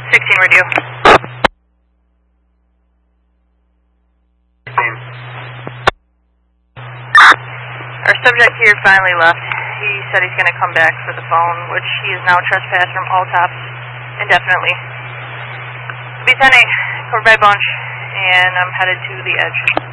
16 radio. Our subject here finally left. He said he's going to come back for the phone, which he is now trespassed from all tops indefinitely. B10A, covered by bunch, and I'm headed to the edge.